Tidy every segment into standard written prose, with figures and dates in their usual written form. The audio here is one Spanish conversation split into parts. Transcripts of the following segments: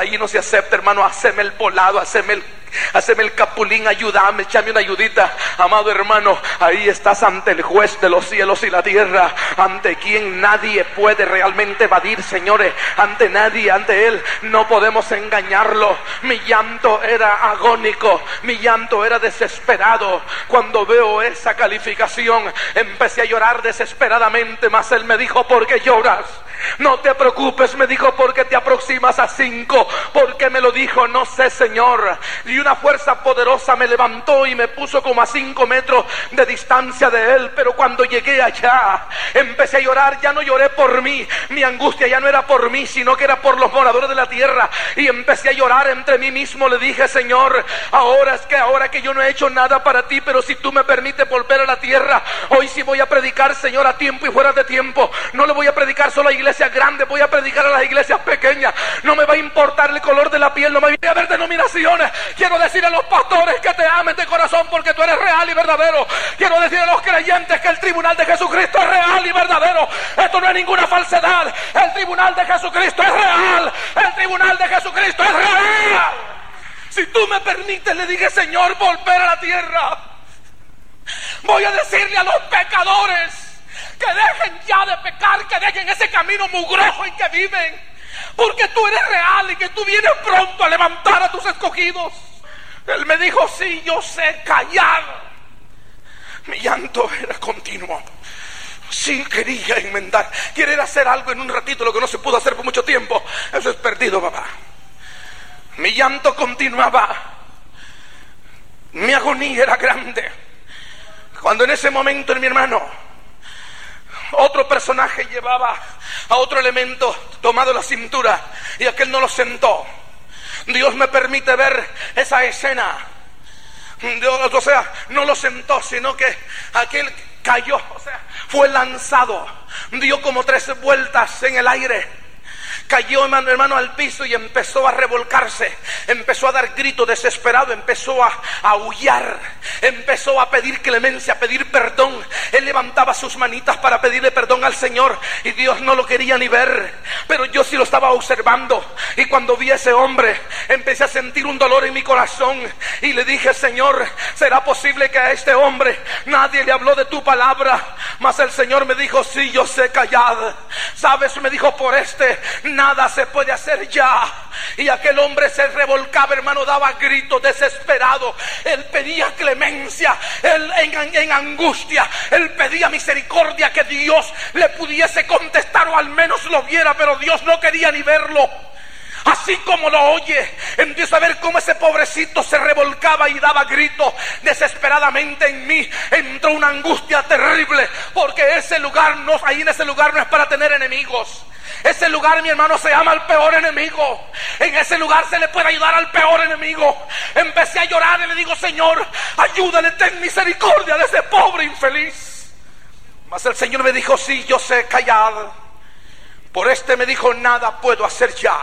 ahí no se acepta, hermano. Haceme el volado, haceme el capulín, ayúdame, échame una ayudita. Amado hermano, ahí estás ante el juez de los cielos y la tierra, ante quien nadie puede realmente evadir, señores. Ante nadie, ante Él no podemos engañarlo. Mi llanto era agónico, mi llanto era desesperado. Cuando veo esa calificación, empecé a llorar desesperadamente. Mas Él me dijo: ¿por qué lloras? No te preocupes, me dijo, porque te aproximas a 5. ¿Por qué me lo dijo? No sé, Señor. Y una fuerza poderosa me levantó y me puso como a 5 metros de distancia de Él. Pero cuando llegué allá, empecé a llorar. Ya no lloré por mí, mi angustia ya no era por mí, sino que era por los moradores de la tierra. Y empecé a llorar entre mí mismo. Le dije: Señor, ahora que yo no he hecho nada para ti, pero si tú me permites volver a la tierra, hoy sí voy a predicar, Señor, a tiempo y fuera de tiempo. No le voy a predicar solo a iglesias grandes, voy a predicar a las iglesias pequeñas. No me va a importar el color de la piel, no me va a haber denominaciones. Quiero decir a los pastores que te amen de corazón, porque tú eres real y verdadero. Quiero decir a los creyentes que el tribunal de Jesucristo es real y verdadero. Esto no es ninguna falsedad. El tribunal de Jesucristo es real. El tribunal de Jesucristo es real. Si tú me permites, le dije: Señor, volver a la tierra. Voy a decirle a los pecadores que dejen ya de pecar, que dejen ese camino mugroso en que viven, porque tú eres real y que tú vienes pronto a levantar a tus escogidos. Él me dijo: sí, yo sé, callar. Mi llanto era continuo. Sí, quería enmendar, querer hacer algo en un ratito, lo que no se pudo hacer por mucho tiempo. Eso es perdido, papá. Mi llanto continuaba. Mi agonía era grande. Cuando en ese momento, mi hermano, otro personaje llevaba a otro elemento tomado la cintura, y aquel no lo sentó. Dios me permite ver esa escena. Dios, o sea, no lo sentó, sino que aquel cayó, o sea, fue lanzado, dio como 3 vueltas en el aire. Cayó, hermano, al piso y empezó a revolcarse. Empezó a dar gritos desesperados. Empezó a aullar. Empezó a pedir clemencia, a pedir perdón. Él levantaba sus manitas para pedirle perdón al Señor, y Dios no lo quería ni ver. Pero yo sí lo estaba observando. Y cuando vi a ese hombre, empecé a sentir un dolor en mi corazón. Y le dije: Señor, ¿será posible que a este hombre nadie le habló de tu palabra? Mas el Señor me dijo: sí, yo sé, callad. ¿Sabes? Me dijo: por nada se puede hacer ya. Y aquel hombre se revolcaba, hermano, daba gritos desesperados. Él pedía clemencia, él en angustia, él pedía misericordia, que Dios le pudiese contestar o al menos lo viera, pero Dios no quería ni verlo. Así como lo oye, empiezo a ver cómo ese pobrecito se revolcaba y daba gritos desesperadamente. En mí entró una angustia terrible, porque ese lugar no, ahí en ese lugar no es para tener enemigos. Ese lugar, mi hermano, se llama el peor enemigo. En ese lugar se le puede ayudar al peor enemigo. Empecé a llorar y le digo: Señor, ayúdale, ten misericordia de ese pobre infeliz. Mas el Señor me dijo: sí, yo sé, callad. Por me dijo: nada puedo hacer ya.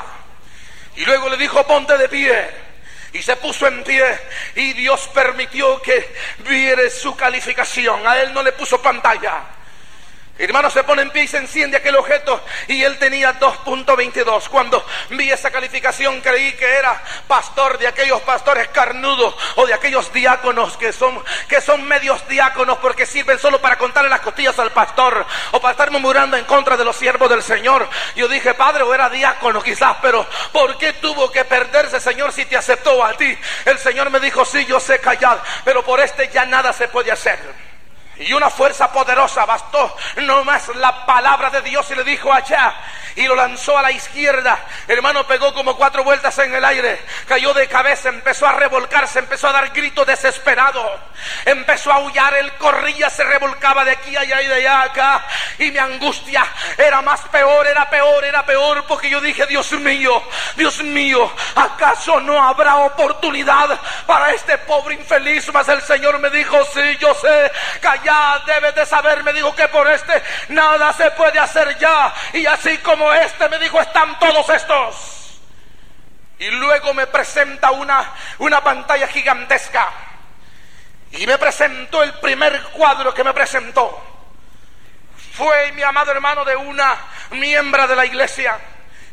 Y luego le dijo: ponte de pie. Y se puso en pie, y Dios permitió que viera su calificación. A él no le puso pantalla. Hermano, se pone en pie y se enciende aquel objeto, y él tenía 2.22. Cuando vi esa calificación, creí que era pastor de aquellos pastores carnudos, o de aquellos diáconos que son medios diáconos, porque sirven solo para contarle las costillas al pastor, o para estar murmurando en contra de los siervos del Señor. Yo dije: Padre, o era diácono quizás, pero ¿por qué tuvo que perderse, Señor, si te aceptó a ti? El Señor me dijo: sí, yo sé, callad, pero por ya nada se puede hacer. Y una fuerza poderosa bastó no más la palabra de Dios, y le dijo: allá, y lo lanzó a la izquierda. Hermano, pegó como 4 vueltas en el aire, cayó de cabeza, empezó a revolcarse, empezó a dar gritos desesperados, empezó a aullar. Él corría, se revolcaba de aquí allá y de allá acá, y mi angustia era más peor, era peor, porque yo dije: Dios mío, ¿acaso no habrá oportunidad para este pobre infeliz? Mas el Señor me dijo: sí, yo sé, callad. Debes de saber, me dijo, que por nada se puede hacer ya. Y así como me dijo, están todos estos. Y luego me presenta una pantalla gigantesca, y me presentó el primer cuadro que me presentó. Fue, mi amado hermano, de una miembro de la iglesia,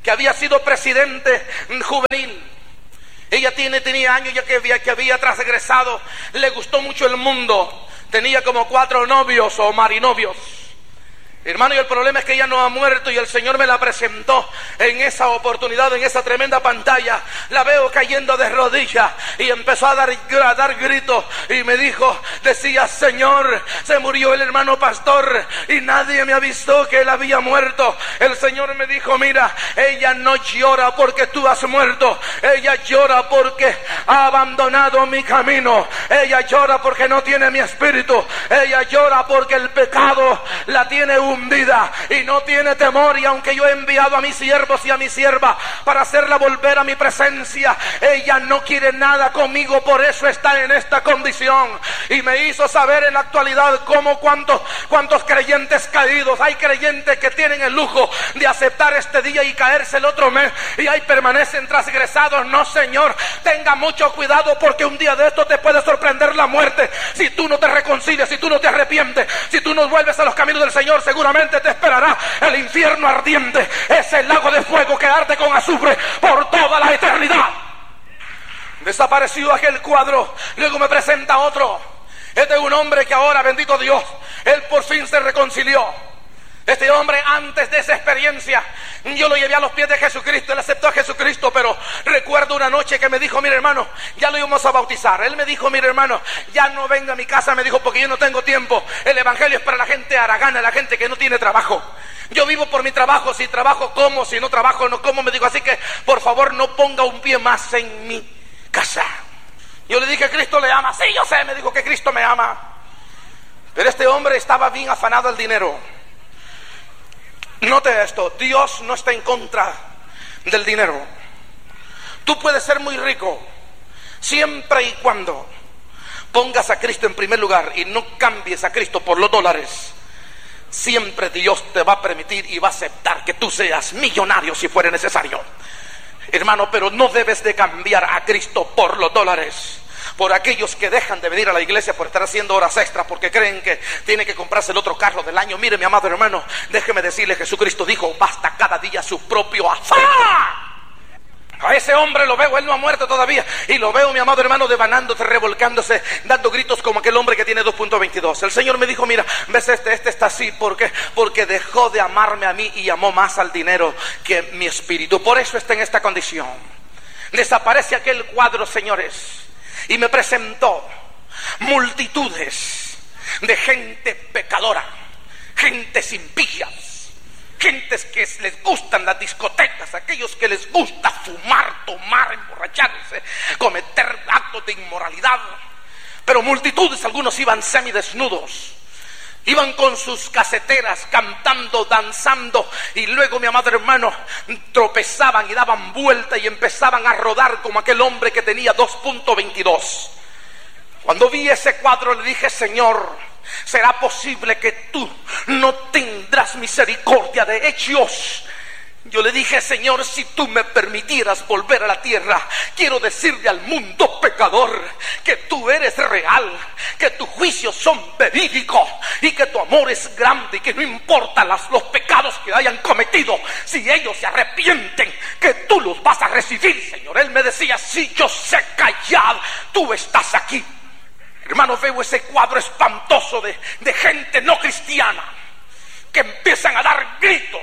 que había sido presidente juvenil. Ella tenía años ya que había transgresado. Le gustó mucho el mundo. Tenía como 4 novios o marinovios. Hermano, y el problema es que ella no ha muerto, y el Señor me la presentó en esa oportunidad, en esa tremenda pantalla. La veo cayendo de rodillas y empezó a dar gritos y me dijo, decía: Señor, se murió el hermano pastor y nadie me avisó que él había muerto. El Señor me dijo: mira, ella no llora porque tú has muerto, ella llora porque ha abandonado mi camino, ella llora porque no tiene mi espíritu, ella llora porque el pecado la tiene hundida y no tiene temor. Y aunque yo he enviado a mis siervos y a mi sierva para hacerla volver a mi presencia, ella no quiere nada conmigo, por eso está en esta condición. Y me hizo saber en la actualidad cuántos creyentes caídos. Hay creyentes que tienen el lujo de aceptar este día y caerse el otro mes, y ahí permanecen transgresados. No, Señor, tenga mucho cuidado, porque un día de esto te puede sorprender la muerte. Si tú no te reconcilias, si tú no te arrepientes, si tú no vuelves a los caminos del Señor, seguramente te esperará el infierno ardiente, ese lago de fuego que arde con azufre por toda la eternidad. Desapareció aquel cuadro. Luego me presenta otro. Este es un hombre que ahora, bendito Dios, él por fin se reconcilió. Este hombre, antes de esa experiencia, yo lo llevé a los pies de Jesucristo. Él aceptó a Jesucristo, pero recuerdo una noche que me dijo: mire, hermano, ya lo íbamos a bautizar. Él me dijo: mire, hermano, ya no venga a mi casa, me dijo, porque yo no tengo tiempo. El evangelio es para la gente haragana, la gente que no tiene trabajo. Yo vivo por mi trabajo. Si trabajo, como; si no trabajo, no como. Me dijo: así que por favor no ponga un pie más en mi casa. Yo le dije: Cristo le ama. Sí, yo sé, me dijo, que Cristo me ama. Pero este hombre estaba bien afanado al dinero. Note esto: Dios no está en contra del dinero. Tú puedes ser muy rico siempre y cuando pongas a Cristo en primer lugar y no cambies a Cristo por los dólares. Siempre Dios te va a permitir y va a aceptar que tú seas millonario si fuera necesario, hermano. Pero no debes de cambiar a Cristo por los dólares. Por aquellos que dejan de venir a la iglesia por estar haciendo horas extras, porque creen que tienen que comprarse el otro carro del año. Mire, mi amado hermano, déjeme decirle, Jesucristo dijo: basta cada día su propio afán. A ese hombre lo veo, él no ha muerto todavía, y lo veo, mi amado hermano, devanándose, revolcándose, dando gritos como aquel hombre que tiene 2.22. El Señor me dijo: mira, ves, este está así, ¿por qué? Porque dejó de amarme a mí y amó más al dinero que mi espíritu. Por eso está en esta condición. Desaparece aquel cuadro, señores, y me presentó multitudes de gente pecadora, gentes impías, gentes que les gustan las discotecas, aquellos que les gusta fumar, tomar, emborracharse, cometer actos de inmoralidad. Pero multitudes, algunos iban semidesnudos, iban con sus caseteras cantando, danzando, y luego, mi amado hermano, tropezaban y daban vuelta y empezaban a rodar como aquel hombre que tenía 2.22. Cuando vi ese cuadro le dije: Señor, ¿será posible que tú no tendrás misericordia de ellos? Yo le dije: Señor, si tú me permitieras volver a la tierra, quiero decirle al mundo pecador que tú eres real, que tus juicios son verídicos y que tu amor es grande, y que no importa los pecados que hayan cometido, si ellos se arrepienten, que tú los vas a recibir, Señor. Él me decía: si yo sé callar, tú estás aquí. Hermano, veo ese cuadro espantoso de gente no cristiana que empiezan a dar gritos.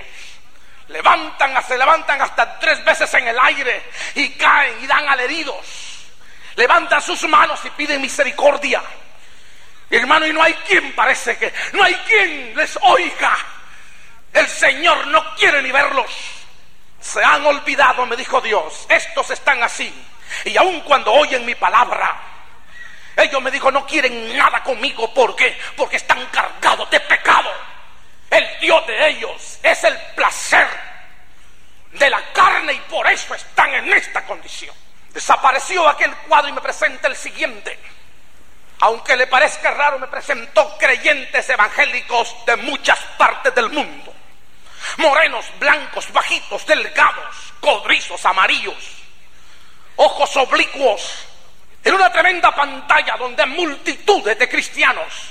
Se levantan hasta 3 veces en el aire y caen y dan alaridos. Levantan sus manos y piden misericordia, hermano, y no hay quien les oiga. El Señor no quiere ni verlos. Se han olvidado, me dijo Dios. Estos están así, y aun cuando oyen mi palabra, ellos, me dijo, no quieren nada conmigo. ¿Por qué? Porque están cargados de pecado. El Dios de ellos es el placer de la carne, y por eso están en esta condición. Desapareció aquel cuadro y me presenta el siguiente. Aunque le parezca raro, me presentó creyentes evangélicos de muchas partes del mundo. Morenos, blancos, bajitos, delgados, codrizos, amarillos, ojos oblicuos, en una tremenda pantalla donde multitudes de cristianos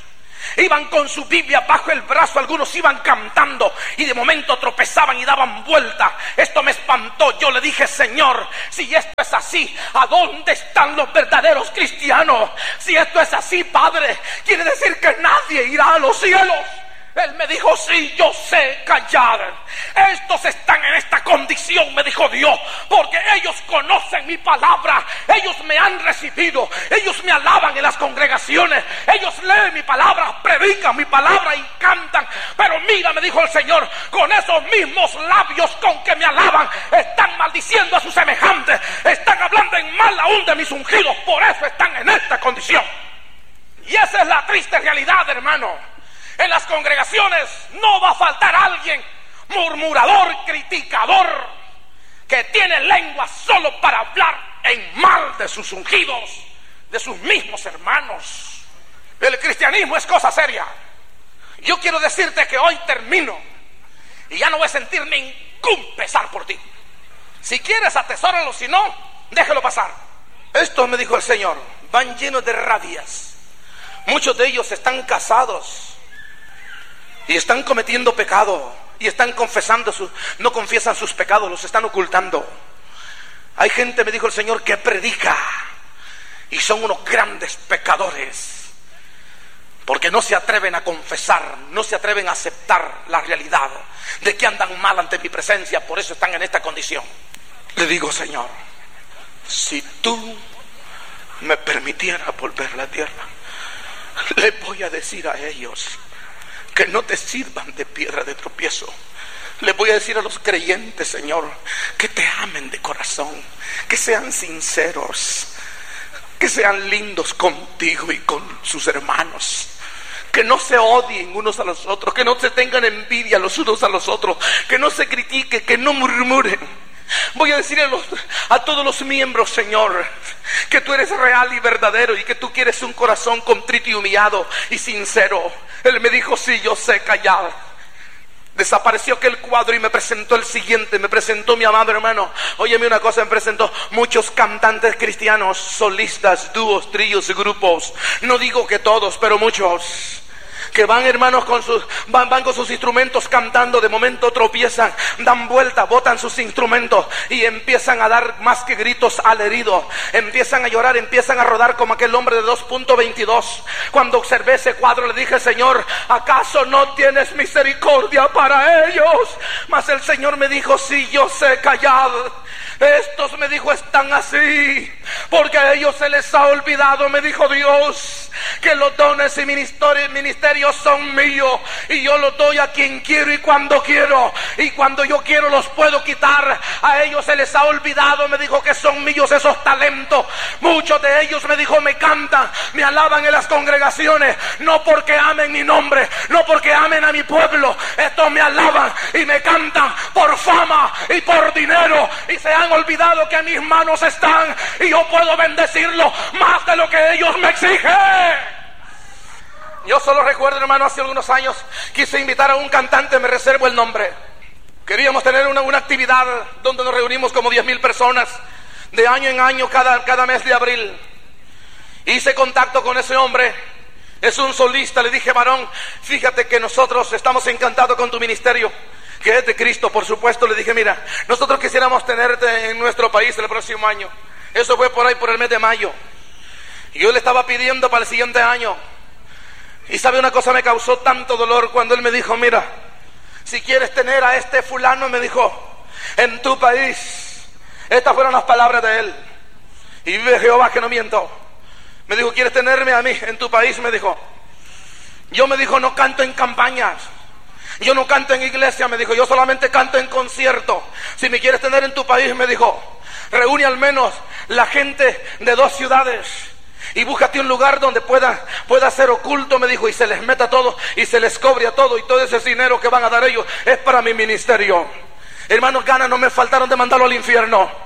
Iban con su Biblia bajo el brazo, algunos iban cantando y de momento tropezaban y daban vuelta. Esto me espantó. Yo le dije: Señor, si esto es así, ¿a dónde están los verdaderos cristianos? Si esto es así, Padre, quiere decir que nadie irá a los cielos. Él me dijo: sí, yo sé callar. Estos están en esta condición, me dijo Dios, porque ellos conocen mi palabra, ellos me han recibido, ellos me alaban en las congregaciones, ellos leen mi palabra, predican mi palabra y cantan. Pero mira, me dijo el Señor, con esos mismos labios con que me alaban, están maldiciendo a sus semejantes, están hablando en mal aún de mis ungidos. Por eso están en esta condición. Y esa es la triste realidad, hermano. En las congregaciones no va a faltar alguien murmurador, criticador, que tiene lengua solo para hablar en mal de sus ungidos, de sus mismos hermanos. El cristianismo es cosa seria. Yo quiero decirte que hoy termino y ya no voy a sentir ningún pesar por ti. Si quieres, atesóralo; si no, déjalo pasar. Esto me dijo el Señor: van llenos de rabias. Muchos de ellos están casados y están cometiendo pecado y están confesando no confiesan sus pecados, los están ocultando. Hay gente, me dijo el Señor, que predica y son unos grandes pecadores porque no se atreven a confesar, no se atreven a aceptar la realidad de que andan mal ante mi presencia. Por eso están en esta condición. Le digo: Señor, si tú me permitieras volver a la tierra, le voy a decir a ellos que no te sirvan de piedra de tropiezo. Le voy a decir a los creyentes, Señor, que te amen de corazón, que sean sinceros, que sean lindos contigo y con sus hermanos, que no se odien unos a los otros, que no se tengan envidia los unos a los otros, que no se critiquen, que no murmuren. Voy a decirle a todos los miembros, Señor, que tú eres real y verdadero y que tú quieres un corazón contrito y humillado y sincero. Él me dijo: sí, yo sé callar. Desapareció aquel cuadro y me presentó el siguiente. Me presentó mi amado hermano. Óyeme una cosa, me presentó muchos cantantes cristianos, solistas, dúos, tríos y grupos. No digo que todos, pero muchos, que van, hermanos, van con sus instrumentos cantando. De momento tropiezan, dan vuelta, botan sus instrumentos y empiezan a dar más que gritos al herido. Empiezan a llorar, empiezan a rodar como aquel hombre de 2.22. Cuando observé ese cuadro le dije: Señor, ¿acaso no tienes misericordia para ellos? Mas el Señor me dijo: sí, yo sé callar. Estos, me dijo, están así porque a ellos se les ha olvidado, me dijo Dios, que los dones y ministerios son míos y yo los doy a quien quiero y cuando quiero, y cuando yo quiero los puedo quitar. A ellos se les ha olvidado, me dijo, que son míos esos talentos. Muchos de ellos, me dijo, me cantan, me alaban en las congregaciones, no porque amen mi nombre, no porque amen a mi pueblo. Estos me alaban y me cantan por fama y por dinero, y se han olvidado que en mis manos están y yo puedo bendecirlo más de lo que ellos me exigen. Yo solo recuerdo, hermano, hace algunos años quise invitar a un cantante, me reservo el nombre. Queríamos tener una actividad donde nos reunimos como 10,000 personas de año en año, cada mes de abril. Hice contacto con ese hombre, es un solista. Le dije: varón, fíjate que nosotros estamos encantados con tu ministerio, que es de Cristo, por supuesto. Le dije: mira, nosotros quisiéramos tenerte en nuestro país el próximo año. Eso fue por ahí, por el mes de mayo. Y yo le estaba pidiendo para el siguiente año. Y sabe una cosa, me causó tanto dolor cuando él me dijo: mira, si quieres tener a este fulano, me dijo, en tu país. Estas fueron las palabras de él. Y vive Jehová que no miento. Me dijo: ¿quieres tenerme a mí en tu país? Me dijo. Yo, me dijo, no canto en campañas, yo no canto en iglesia, me dijo, yo solamente canto en concierto. Si me quieres tener en tu país, me dijo, reúne al menos la gente de 2 ciudades y búscate un lugar donde pueda ser oculto, me dijo, y se les meta todo y se les cobre a todo, y todo ese dinero que van a dar ellos es para mi ministerio. Hermanos, ganas no me faltaron de mandarlo al infierno.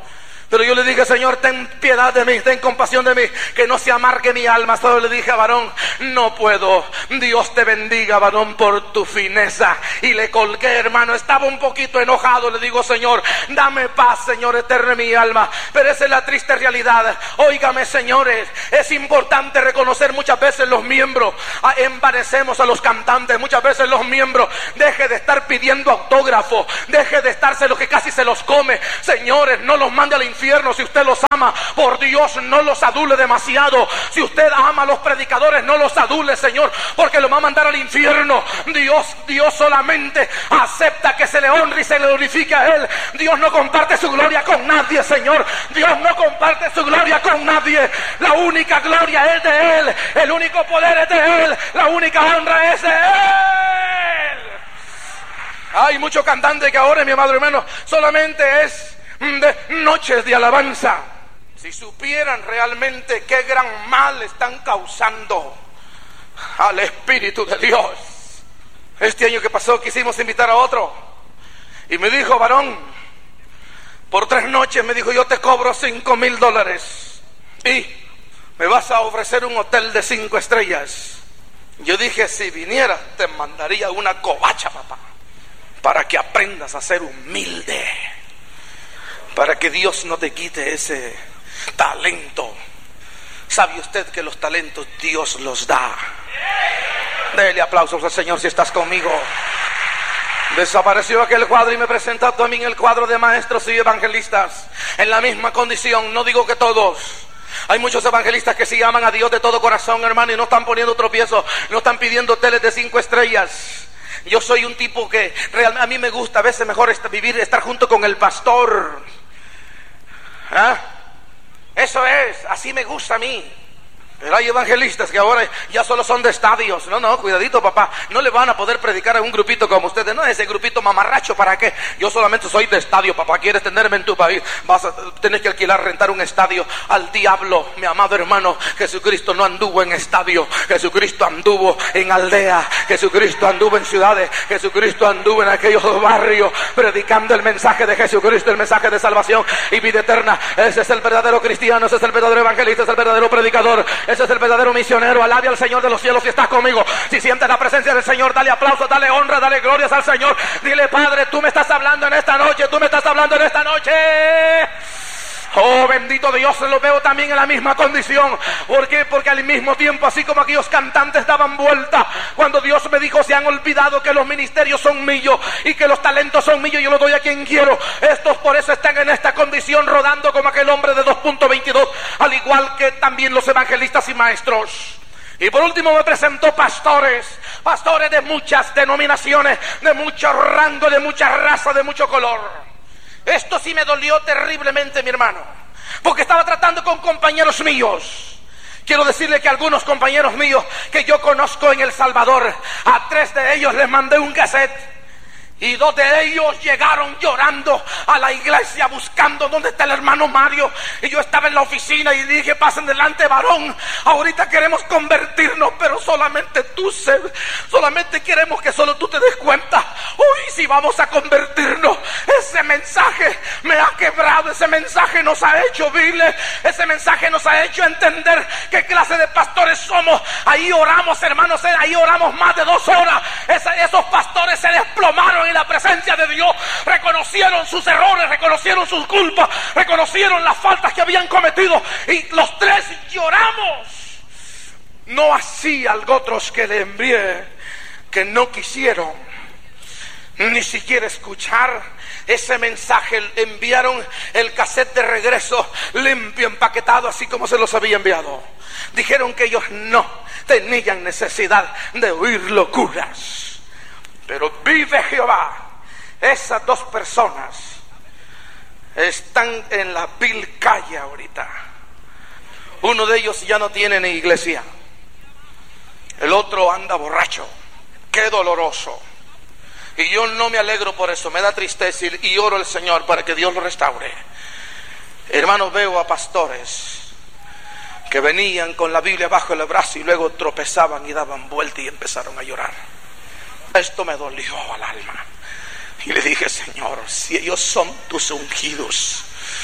Pero yo le dije: Señor, ten piedad de mí, ten compasión de mí, que no se amargue mi alma. Solo le dije: varón, no puedo. Dios te bendiga, varón, por tu fineza. Y le colgué, hermano. Estaba un poquito enojado. Le digo: Señor, dame paz, Señor eterno, en mi alma. Pero esa es la triste realidad. Óigame, señores, es importante reconocer muchas veces los miembros. Envanecemos a los cantantes. Muchas veces los miembros, deje de estar pidiendo autógrafo, deje de estarse lo que casi se los come. Señores, no los mande al infierno. Si usted los ama, por Dios, no los adule demasiado. Si usted ama a los predicadores, no los adule, Señor, porque lo va a mandar al infierno. Dios solamente acepta que se le honre y se le glorifique a Él. Dios no comparte su gloria con nadie, Señor. Dios no comparte su gloria con nadie. La única gloria es de Él, el único poder es de Él, la única honra es de Él. Hay muchos cantantes que ahora, mi amado hermano, solamente es de noches de alabanza. Si supieran realmente qué gran mal están causando al Espíritu de Dios. Este año que pasó quisimos invitar a otro y me dijo: varón, por 3 noches, me dijo, yo te cobro $5,000 y me vas a ofrecer un hotel de 5 estrellas. Yo dije: si viniera te mandaría una covacha, papá, para que aprendas a ser humilde, para que Dios no te quite ese talento. ¿Sabe usted que los talentos Dios los da? Dele aplausos al Señor si estás conmigo. Desapareció aquel cuadro y me presentó también el cuadro de maestros y evangelistas en la misma condición. No digo que todos. Hay muchos evangelistas que sí aman a Dios de todo corazón, hermano, y no están poniendo tropiezos, no están pidiendo hoteles de 5 estrellas. Yo soy un tipo que realmente a mí me gusta a veces mejor estar junto con el pastor. Eso es, así me gusta a mí. Pero hay evangelistas que ahora ya solo son de estadios. No, cuidadito, papá. No le van a poder predicar a un grupito como ustedes. No, ese grupito mamarracho, ¿para qué? Yo solamente soy de estadio, papá. ¿Quieres tenerme en tu país? Vas a tener que alquilar, rentar un estadio. Al diablo, mi amado hermano. Jesucristo no anduvo en estadio. Jesucristo anduvo en aldea. Jesucristo anduvo en ciudades. Jesucristo anduvo en aquellos barrios, predicando el mensaje de Jesucristo, el mensaje de salvación y vida eterna. Ese es el verdadero cristiano. Ese es el verdadero evangelista. Ese es el verdadero predicador. Ese es el verdadero misionero. Alabe al Señor de los cielos si estás conmigo. Si sientes la presencia del Señor, dale aplausos, dale honra, dale glorias al Señor. Dile: Padre, tú me estás hablando en esta noche. Tú me estás hablando en esta noche. Oh, bendito Dios, lo veo también en la misma condición. ¿Por qué? Porque al mismo tiempo, así como aquellos cantantes daban vuelta, cuando Dios me dijo: se han olvidado que los ministerios son míos y que los talentos son míos, yo los doy a quien quiero. Estos por eso están en esta condición, rodando como aquel hombre de 2.22, al igual que también los evangelistas y maestros. Y por último me presentó pastores de muchas denominaciones, de mucho rango, de mucha raza, de mucho color. Esto sí me dolió terriblemente, mi hermano, porque estaba tratando con compañeros míos. Quiero decirle que algunos compañeros míos que yo conozco en El Salvador, a 3 de ellos les mandé un cassette. Y 2 de ellos llegaron llorando a la iglesia buscando dónde está el hermano Mario. Y yo estaba en la oficina y dije: pasen delante, varón, ahorita queremos convertirnos, pero solamente queremos que solo tú te des cuenta. Uy, si vamos a convertirnos. Ese mensaje me ha quebrado, ese mensaje nos ha hecho viles, ese mensaje nos ha hecho entender qué clase de pastores somos. Ahí oramos, hermanos, ahí oramos más de 2 horas. Esos pastores se desplomaron en la presencia de Dios, reconocieron sus errores, reconocieron sus culpas, reconocieron las faltas que habían cometido, y los 3 lloramos. No así a otros que le envié, que no quisieron ni siquiera escuchar ese mensaje. Enviaron el cassette de regreso limpio, empaquetado, así como se los había enviado. Dijeron que ellos no tenían necesidad de oír locuras. Pero vive Jehová, esas 2 personas están en la vil calle ahorita. Uno de ellos ya no tiene ni iglesia. El otro anda borracho. Qué doloroso. Y yo no me alegro por eso, me da tristeza y oro al Señor para que Dios lo restaure. Hermanos, veo a pastores que venían con la Biblia bajo el brazo y luego tropezaban y daban vuelta y empezaron a llorar. Esto me dolió al alma. Y le dije: Señor, si ellos son tus ungidos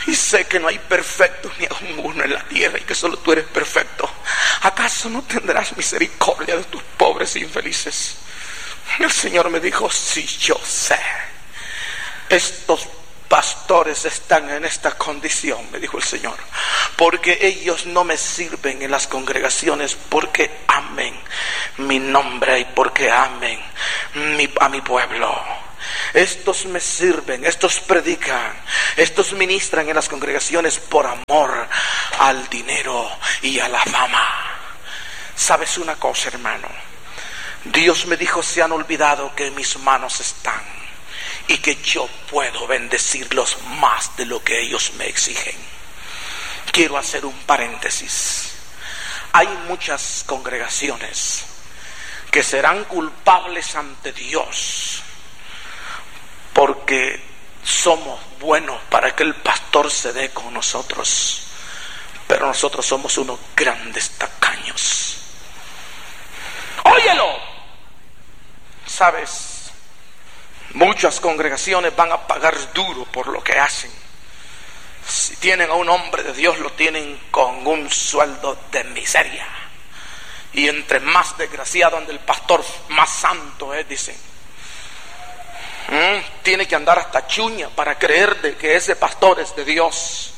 Y sé que no hay perfecto ni aun uno en la tierra, y que solo tú eres perfecto. ¿Acaso no tendrás misericordia de tus pobres infelices? El Señor me dijo: sí, yo sé. Estos pastores están en esta condición, me dijo el Señor, porque ellos no me sirven en las congregaciones porque amen mi nombre y porque amen a mi pueblo. Estos me sirven, estos predican, estos ministran en las congregaciones por amor al dinero y a la fama. ¿Sabes una cosa, hermano? Dios me dijo: se han olvidado que en mis manos están y que yo puedo bendecirlos más de lo que ellos me exigen. Quiero hacer un paréntesis. Hay muchas congregaciones que serán culpables ante Dios porque somos buenos para que el pastor se dé con nosotros, pero nosotros somos unos grandes tacaños. Óyelo. ¿Sabes? Muchas congregaciones van a pagar duro por lo que hacen. Si tienen a un hombre de Dios, lo tienen con un sueldo de miseria. Y entre más desgraciado ande el pastor, más santo es, dicen. Tiene que andar hasta chuña para creer de que ese pastor es de Dios.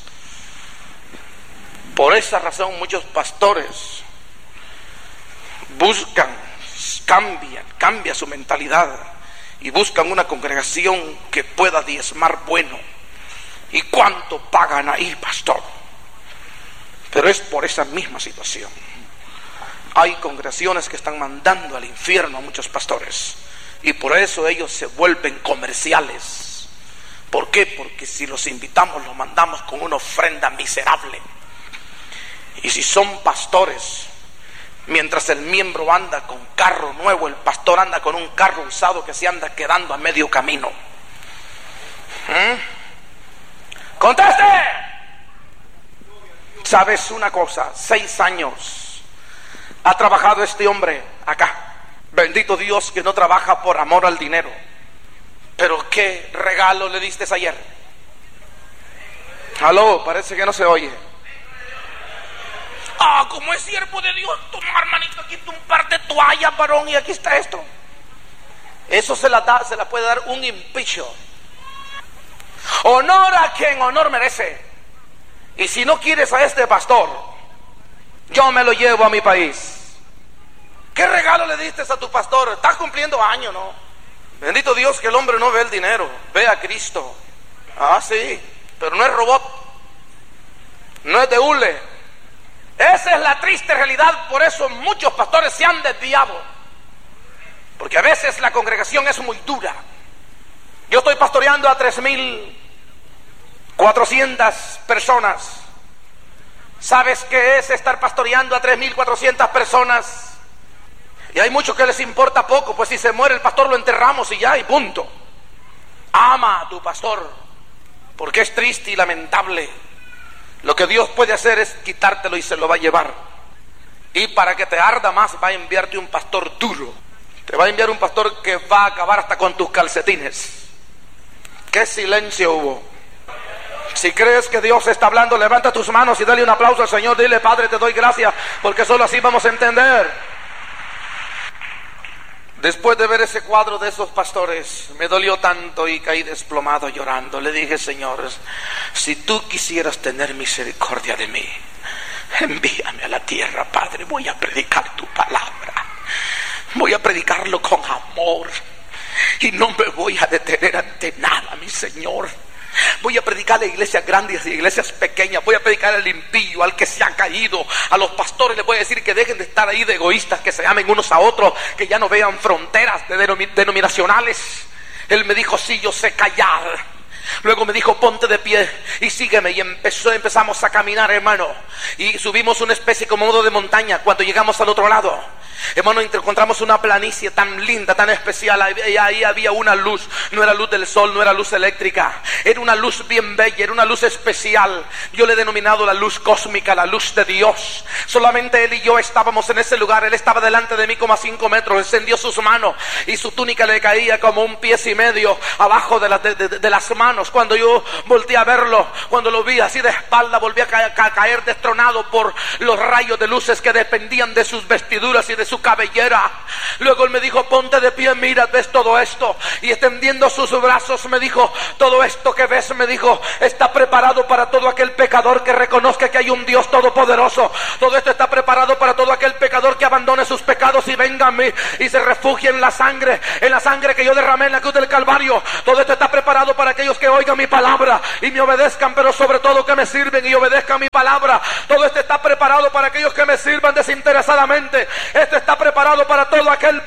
Por esa razón muchos pastores buscan, cambia su mentalidad y buscan una congregación que pueda diezmar bueno. ¿Y cuánto pagan ahí, pastor? Pero es por esa misma situación. Hay congregaciones que están mandando al infierno a muchos pastores, y por eso ellos se vuelven comerciales. ¿Por qué? Porque si los invitamos, los mandamos con una ofrenda miserable. Y si son pastores, mientras el miembro anda con carro nuevo, el pastor anda con un carro usado que se anda quedando a medio camino. ¡Conteste! ¿Sabes una cosa? 6 años ha trabajado este hombre acá. Bendito Dios que no trabaja por amor al dinero. Pero ¿qué regalo le diste ayer? Aló, parece que no se oye. Como es siervo de Dios, toma, hermanito, aquí está un par de toallas, varón, y aquí está esto. Eso se la puede dar un impicho. Honor a quien honor merece. Y si no quieres a este pastor, yo me lo llevo a mi país. ¿Qué regalo le diste a tu pastor? Estás cumpliendo años, ¿no? Bendito Dios que el hombre no ve el dinero, ve a Cristo. Sí, pero no es robot, no es de hule. Esa es la triste realidad. Por eso muchos pastores se han desviado, porque a veces la congregación es muy dura. Yo estoy pastoreando a 3,400 personas. ¿Sabes qué es estar pastoreando a 3,400 personas? Y hay muchos que les importa poco, pues si se muere el pastor lo enterramos y ya, y punto. Ama a tu pastor, porque es triste y lamentable. Lo que Dios puede hacer es quitártelo y se lo va a llevar. Y para que te arda más, va a enviarte un pastor duro. Te va a enviar un pastor que va a acabar hasta con tus calcetines. ¿Qué silencio hubo? Si crees que Dios está hablando, levanta tus manos y dale un aplauso al Señor. Dile: Padre, te doy gracias, porque solo así vamos a entender. Después de ver ese cuadro de esos pastores, me dolió tanto y caí desplomado llorando. Le dije: Señor, si tú quisieras tener misericordia de mí, envíame a la tierra, Padre. Voy a predicar tu palabra, voy a predicarlo con amor, y no me voy a detener ante nada, mi Señor. Voy a predicar a iglesias grandes y iglesias pequeñas. Voy a predicar al impío, al que se ha caído. A los pastores les voy a decir que dejen de estar ahí de egoístas, que se amen unos a otros, que ya no vean fronteras denominacionales. Él me dijo: sí, yo sé callar. Luego me dijo: ponte de pie y sígueme. Y empezamos a caminar, hermano, y subimos una especie como modo de montaña. Cuando llegamos al otro lado, Hermano, encontramos una planicie tan linda, tan especial. Ahí había una luz. No era luz del sol, no era luz eléctrica. Era una luz bien bella, era una luz especial. Yo le he denominado la luz cósmica, la luz de Dios. Solamente él y yo estábamos en ese lugar. Él estaba delante de mí como a 5 metros. Extendió sus manos y su túnica le caía como 1,5 pies abajo de las manos. Cuando yo volteé a verlo, cuando lo vi así de espalda, volví a caer destronado por los rayos de luces que dependían de sus vestiduras y de su cabellera. Luego él me dijo: ponte de pie, mira, ves todo esto. Y extendiendo sus brazos me dijo: todo esto que ves, me dijo, está preparado para todo aquel pecador que reconozca que hay un Dios todopoderoso. Todo esto está preparado para todo aquel pecador que abandone sus pecados y venga a mí y se refugie en la sangre que yo derramé en la cruz del Calvario. Todo esto está preparado para aquellos que oigan mi palabra y me obedezcan, pero sobre todo que me sirven y obedezcan mi palabra. Todo esto está preparado para aquellos que me sirvan desinteresadamente. Esto está preparado para todo aquel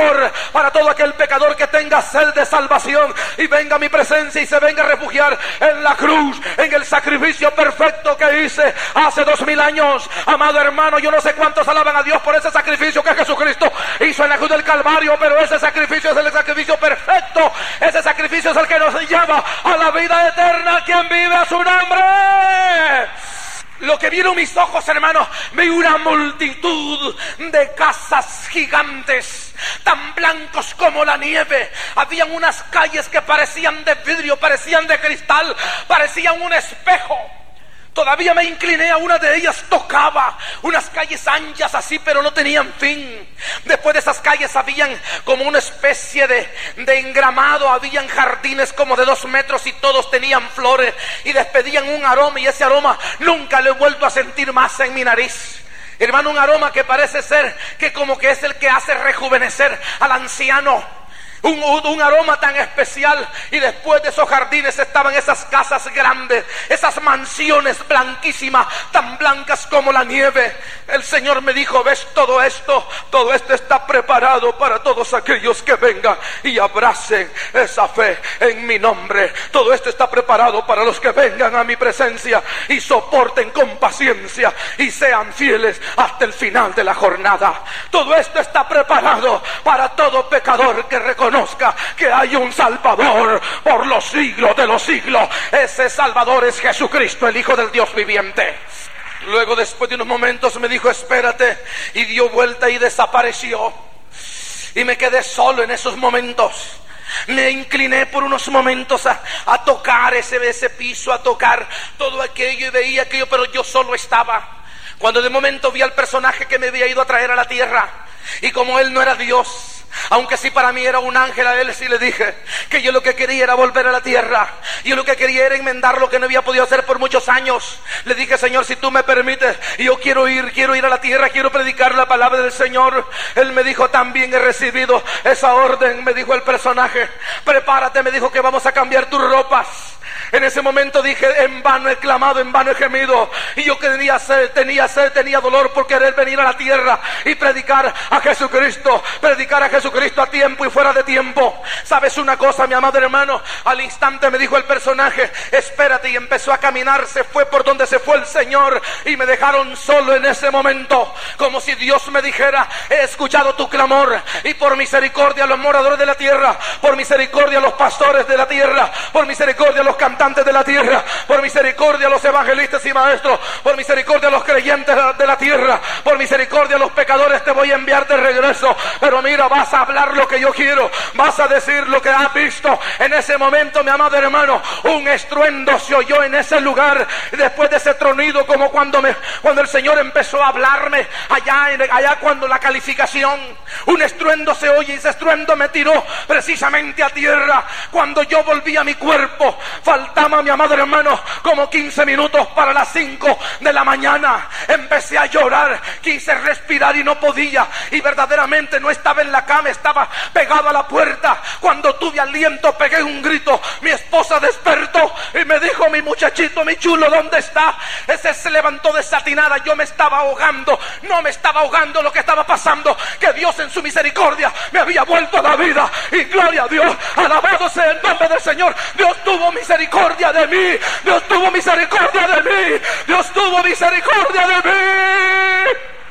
pecador que tenga sed de salvación y venga a mi presencia y se venga a refugiar en la cruz, en el sacrificio perfecto que hice hace 2000 años. Amado hermano, yo no sé cuántos alaban a Dios por ese sacrificio que Jesucristo hizo en la cruz del Calvario, pero ese sacrificio es el sacrificio perfecto. Ese sacrificio es el que nos lleva a la vida eterna. ¿Quién vive a su nombre? Lo que vieron mis ojos, hermanos, vi una multitud de casas gigantes, tan blancos como la nieve. Habían unas calles que parecían de vidrio, parecían de cristal, parecían un espejo. Todavía me incliné a una de ellas, tocaba unas calles anchas así, pero no tenían fin. Después de esas calles habían como una especie de engramado, habían jardines como de 2 metros y todos tenían flores y despedían un aroma, y ese aroma nunca lo he vuelto a sentir más en mi nariz. Hermano, un aroma que parece ser que como que es el que hace rejuvenecer al anciano. Un aroma tan especial. Y después de esos jardines estaban esas casas grandes, esas mansiones blanquísimas, tan blancas como la nieve. El Señor me dijo: ves todo esto está preparado para todos aquellos que vengan y abracen esa fe en mi nombre. Todo esto está preparado para los que vengan a mi presencia y soporten con paciencia y sean fieles hasta el final de la jornada. Todo esto está preparado para todo pecador que reconozca que hay un Salvador por los siglos de los siglos. Ese Salvador es Jesucristo, el Hijo del Dios viviente. Luego, después de unos momentos, me dijo: espérate, y dio vuelta y desapareció. Y me quedé solo en esos momentos. Me incliné por unos momentos a tocar ese piso, a tocar todo aquello, y veía aquello, pero yo solo estaba. Cuando de momento vi al personaje que me había ido a traer a la tierra, y como él no era Dios, aunque sí para mí era un ángel, a él sí le dije que yo lo que quería era volver a la tierra. Yo lo que quería era enmendar lo que no había podido hacer por muchos años. Le dije: Señor, si tú me permites, yo quiero ir a la tierra, quiero predicar la palabra del Señor. Él me dijo: también he recibido esa orden. Me dijo el personaje: prepárate, me dijo, que vamos a cambiar tus ropas. En ese momento dije: en vano he clamado, en vano he gemido. Y yo tenía sed, tenía dolor por querer venir a la tierra y predicar a Jesucristo a tiempo y fuera de tiempo. ¿Sabes una cosa, mi amado hermano? Al instante me dijo el personaje: espérate, y empezó a caminar. Se fue por donde se fue el Señor y me dejaron solo en ese momento, como si Dios me dijera: he escuchado tu clamor, y por misericordia a los moradores de la tierra, por misericordia a los pastores de la tierra, por misericordia a los cantantes de la tierra, por misericordia a los evangelistas y maestros, por misericordia a los creyentes de la tierra, por misericordia a los pecadores, te voy a enviar de regreso. Pero mira, vas a hablar lo que yo quiero, vas a decir lo que has visto. En ese momento, mi amado hermano, un estruendo se oyó en ese lugar. Después de ese tronido, como cuando el Señor empezó a hablarme allá cuando la calificación, un estruendo se oye, y ese estruendo me tiró precisamente a tierra. Cuando yo volví a mi cuerpo, faltaba, mi amado hermano, como 15 minutos para las 5 de la mañana. Empecé a llorar, quise respirar y no podía, y verdaderamente no estaba en la cama, estaba pegado a la puerta. Cuando tuve aliento, pegué un grito. Mi esposa despertó y me dijo: mi muchachito, mi chulo, ¿dónde está? Ese se levantó desatinada. Yo me estaba ahogando. No me estaba ahogando, lo que estaba pasando, que Dios en su misericordia me había vuelto a la vida. Y gloria a Dios, alabado sea el nombre del Señor. Dios tuvo misericordia de mí. Dios tuvo misericordia de mí. Dios tuvo misericordia de mí.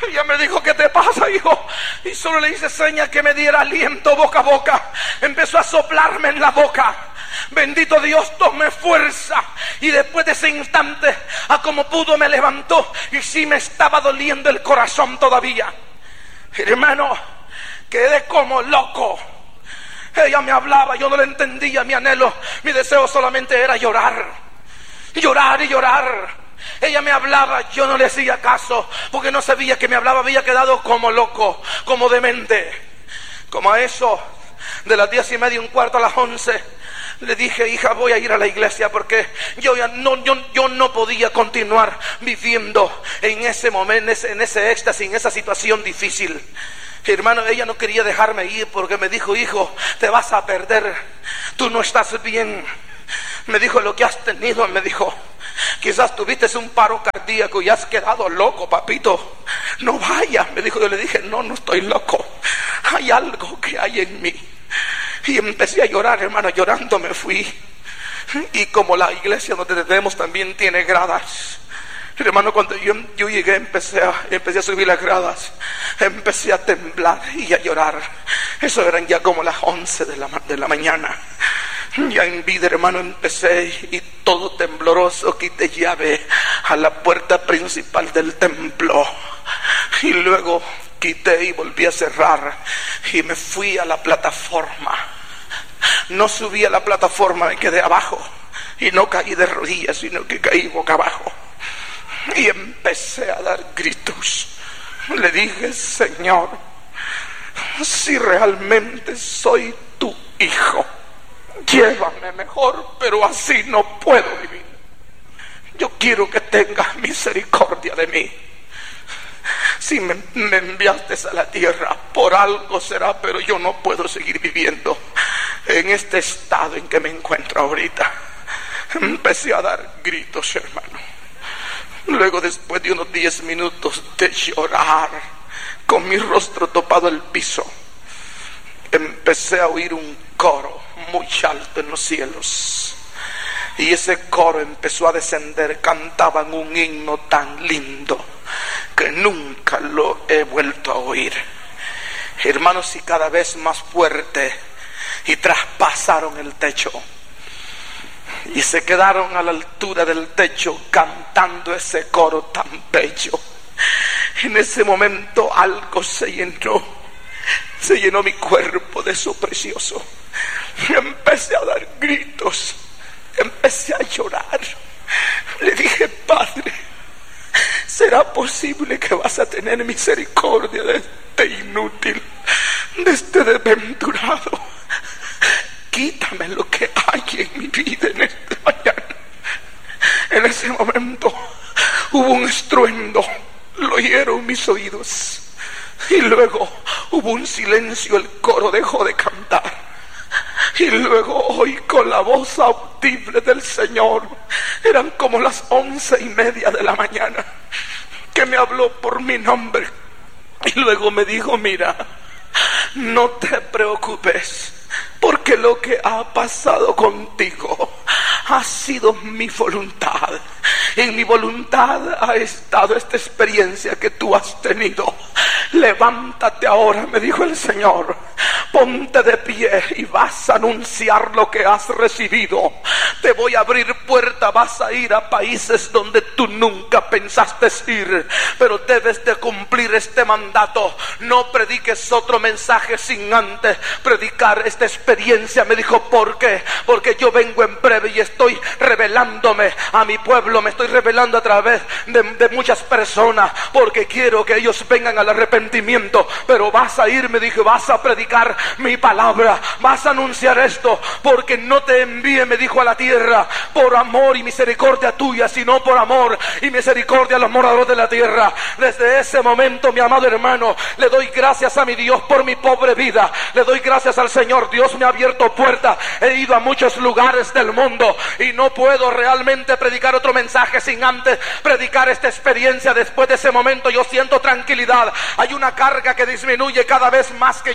Ella me dijo: ¿qué te pasa, hijo? Y solo le hice seña que me diera aliento boca a boca. Empezó a soplarme en la boca. Bendito Dios, tomé fuerza. Y después de ese instante, a como pudo me levantó. Y sí me estaba doliendo el corazón todavía. Hermano, quedé como loco. Ella me hablaba, yo no le entendía. Mi anhelo, mi deseo solamente era llorar. Llorar y llorar. Ella me hablaba, yo no le hacía caso, porque no sabía que me hablaba. Había quedado como loco, como demente. Como a eso de las 10:30, 1:15 a las 11, le dije: hija, voy a ir a la iglesia, porque yo no podía continuar viviendo en ese momento, en ese éxtasis, en esa situación difícil. Hermano, ella no quería dejarme ir, porque me dijo: hijo, te vas a perder, tú no estás bien. Me dijo: lo que has tenido, me dijo, quizás tuviste un paro cardíaco y has quedado loco, papito. No vayas, me dijo. Yo le dije: no estoy loco. Hay algo que hay en mí. Y empecé a llorar, hermano. Llorando me fui. Y como la iglesia donde tenemos también tiene gradas, hermano, cuando yo llegué, empecé a subir las gradas. Empecé a temblar y a llorar. Eso eran ya como las 11 de la mañana. Ya en vida, hermano, empecé, y todo tembloroso quité llave a la puerta principal del templo. Y luego quité y volví a cerrar. Y me fui a la plataforma. No subí a la plataforma, me quedé abajo. Y no caí de rodillas, sino que caí boca abajo. Y empecé a dar gritos. Le dije: Señor, si realmente soy tu hijo, llévame mejor, pero así no puedo vivir. Yo quiero que tengas misericordia de mí. Si me enviaste a la tierra, por algo será, pero yo no puedo seguir viviendo en este estado en que me encuentro ahorita. Empecé a dar gritos, hermano. Luego, después de unos 10 minutos de llorar, con mi rostro topado al piso, empecé a oír un coro muy alto en los cielos. Y ese coro empezó a descender. Cantaban un himno tan lindo que nunca lo he vuelto a oír, hermanos, y cada vez más fuerte. Y traspasaron el techo y se quedaron a la altura del techo cantando ese coro tan bello. En ese momento algo se llenó mi cuerpo de eso precioso. Empecé a dar gritos, empecé a llorar. Le dije: Padre, ¿será posible que vas a tener misericordia de este inútil, de este desventurado? Quítame lo que hay en mi vida en esta mañana. En ese momento hubo un estruendo, lo oyeron mis oídos, y luego hubo un silencio. El coro dejó de cantar, y luego oí con la voz audible del Señor. Eran como las 11:30 de la mañana, que me habló por mi nombre, y luego me dijo: mira, no te preocupes, porque lo que ha pasado contigo ha sido mi voluntad. En mi voluntad ha estado esta experiencia que tú has tenido. Levántate ahora, me dijo el Señor, ponte de pie y vas a anunciar lo que has recibido. Te voy a abrir puerta, vas a ir a países donde tú nunca pensaste ir, pero debes de cumplir este mandato. No prediques otro mensaje sin antes predicar esta experiencia. Me dijo: ¿por qué? Porque yo vengo en breve y estoy revelándome a mi pueblo, me estoy revelando a través de muchas personas, porque quiero que ellos vengan al arrepentimiento. Pero vas a ir, me dijo, vas a predicar mi palabra, vas a anunciar esto, porque no te envíe, me dijo, a la tierra por amor y misericordia tuya, sino por amor y misericordia a los moradores de la tierra. Desde ese momento, mi amado hermano, le doy gracias a mi Dios por mi pobre vida. Le doy gracias al Señor. Dios me ha abierto puertas. He ido a muchos lugares del mundo y no puedo realmente predicar otro mensaje sin antes predicar esta experiencia. Después de ese momento yo siento tranquilidad. Hay una carga que disminuye cada vez más que yo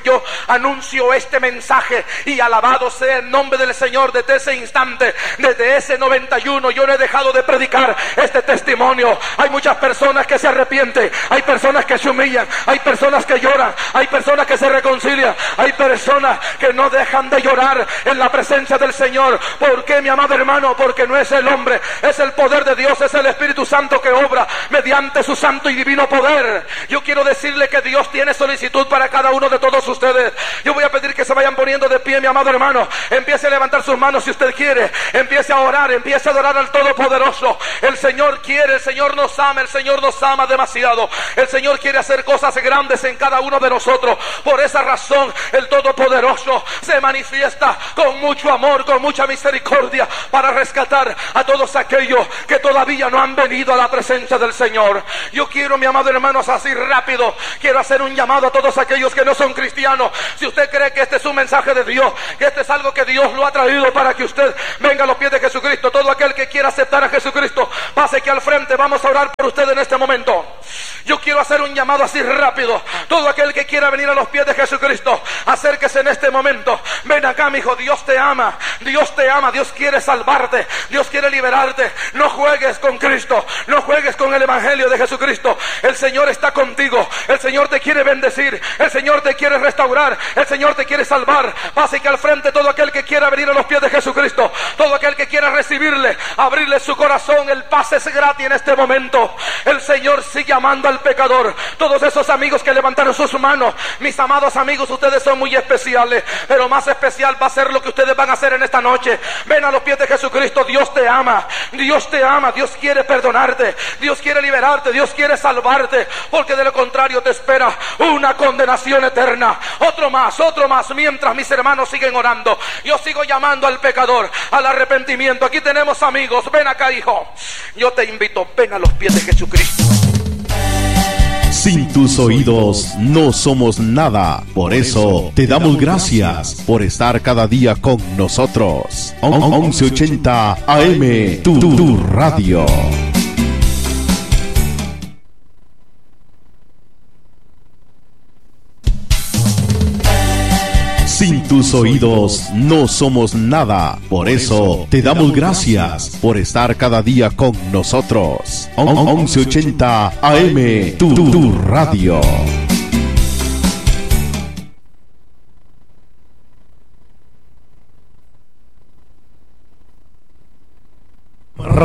anuncio este mensaje y alabado sea el nombre del Señor. Desde ese instante, desde ese 91, yo no he dejado de predicar este testimonio. Hay muchas personas que se arrepienten, hay personas que se humillan, hay personas que lloran, hay personas que se reconcilian, hay personas que no dejan de llorar en la presencia del Señor. ¿Por qué, mi amado hermano? Porque no es el hombre, es el poder de Dios, es el Espíritu Santo que obra mediante su santo y divino poder. Yo quiero decirle que Dios tiene solicitud para cada uno de todos ustedes. Yo voy a pedir que se vayan poniendo de pie, mi amado hermano. Empiece a levantar sus manos si usted quiere. Empiece a orar, empiece a adorar al Todopoderoso. El Señor quiere, el Señor nos ama, el Señor nos ama demasiado. El Señor quiere hacer cosas grandes en cada uno de nosotros. Por esa razón, el Todopoderoso se manifiesta con mucho amor, con mucha misericordia, para rescatar a todos aquellos que todavía no han venido a la presencia del Señor. Yo quiero, mi amado hermanos, así rápido, quiero hacer un llamado a todos aquellos que no son cristianos. Si usted cree que este es un mensaje de Dios, que este es algo que Dios lo ha traído para que usted venga a los pies de Jesucristo, todo aquel que quiera aceptar a Jesucristo, pase aquí al frente, vamos a orar por usted en este momento. Yo quiero hacer un llamado así rápido. Todo aquel que quiera venir a los pies de Jesucristo, acérquese en este momento. Ven acá, mi hijo, Dios te ama, Dios te ama, Dios quiere salvarte, Dios quiere liberarte. No juegues con Cristo, no juegues con el Evangelio de Jesucristo. El Señor está contigo, el Señor te quiere bendecir, el Señor te quiere restaurar, el Señor te quiere salvar. Pase que al frente todo aquel que quiera venir a los pies de Jesucristo, todo aquel que quiera recibirle, abrirle su corazón, el pase es gratis en este momento. El Señor sigue amando al pecador. Todos esos amigos que levantaron sus manos, mis amados amigos, ustedes son muy especiales, pero más especial va a ser lo que ustedes van a hacer en esta noche. Ven a los pies de Jesucristo. Dios te ama, Dios te ama, Dios quiere perdonarte, Dios quiere liberarte, Dios quiere salvarte, porque de lo contrario te espera una condenación eterna. Otro más, mientras mis hermanos siguen orando, yo sigo llamando al pecador al arrepentimiento. Aquí tenemos amigos. Ven acá, hijo, yo te invito, ven a los pies de Jesucristo. Sin tus oídos no somos nada. Por eso te damos gracias por estar cada día con nosotros. 1180 AM, tu radio. Sin tus oídos no somos nada. Por eso te damos gracias por estar cada día con nosotros. 1180 AM, tu radio.